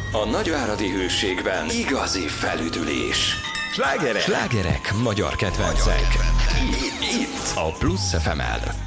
A nagyváradi Hőségben igazi felüdülés. Slágerek, magyar kedvencek. Itt A Plusz FM-el.